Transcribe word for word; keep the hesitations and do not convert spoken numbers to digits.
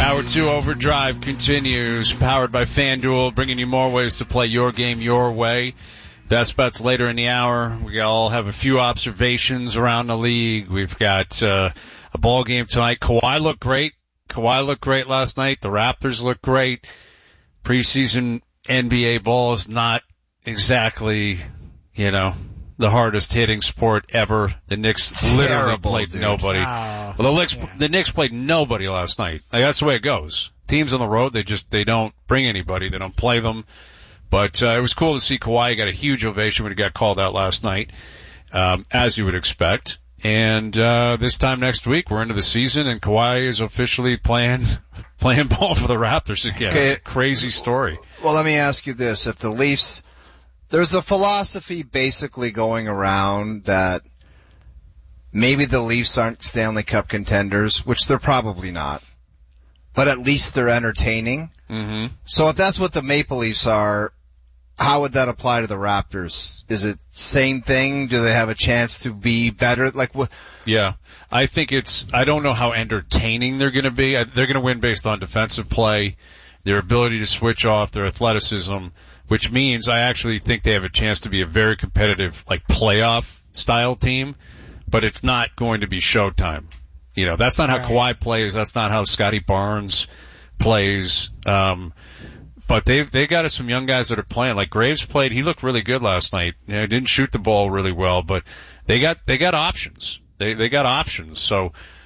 Hour two Overdrive continues, powered by FanDuel, bringing you more ways to play your game your way. Best bets later in the hour. We all have a few observations around the league. We've got uh, a ball game tonight. Kawhi looked great. Kawhi looked great last night. The Raptors looked great. Preseason N B A ball is not exactly, you know, the hardest hitting sport ever. The Knicks literally Terrible, played dude. nobody. Oh, Well, the Knicks, yeah. the Knicks played nobody last night. Like, that's the way it goes. Teams on the road, they just, they don't bring anybody. They don't play them. But, uh, it was cool to see Kawhi. He got a huge ovation when he got called out last night, um, as you would expect. And, uh, this time next week, we're into the season and Kawhi is officially playing, playing ball for the Raptors again. Okay. It's a crazy story. Well, let me ask you this. If the Leafs, there's a philosophy basically going around that maybe the Leafs aren't Stanley Cup contenders, which they're probably not, but at least they're entertaining. Mm-hmm. So if that's what the Maple Leafs are, how would that apply to the Raptors? Is it same thing? Do they have a chance to be better? Like what? Yeah. I think it's, I don't know how entertaining they're going to be. I- They're going to win based on defensive play, their ability to switch off, their athleticism, which means I actually think they have a chance to be a very competitive, like, playoff style team, but it's not going to be Showtime. You know, that's not how Right. Kawhi plays. That's not how Scotty Barnes plays. Um, but they've, they got some young guys that are playing. Like Graves played, he looked really good last night. You know, didn't shoot the ball really well, but they got, they got options. They, they got options. So,